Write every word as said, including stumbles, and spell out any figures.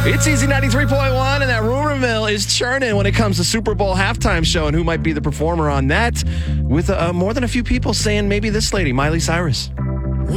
It's Easy ninety-three point one, and that rumor mill is churning when it comes to Super Bowl halftime show and who might be the performer on that, with uh, more than a few people saying maybe this lady, Miley Cyrus.